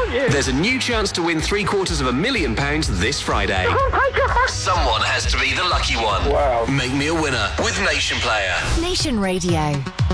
aren't you? There's a new chance to win £750,000 this Friday. Oh my God. Someone has to be the lucky one. Wow. Make me a winner with Nation Player. Nation Radio.